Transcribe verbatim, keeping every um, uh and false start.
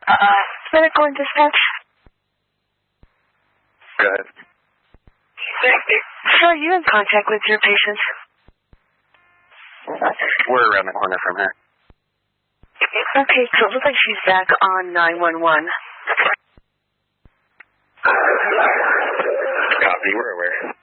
Uh, medical and dispatch. Go ahead. So are you in contact with your patient? We're around the corner from her. Okay, so it looks like she's back on nine one one. Copy, we're aware.